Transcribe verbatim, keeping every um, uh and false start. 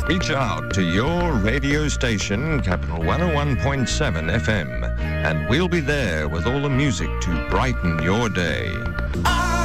Reach out to your radio station, Capital one oh one point seven F M, and we'll be there with all the music to brighten your day.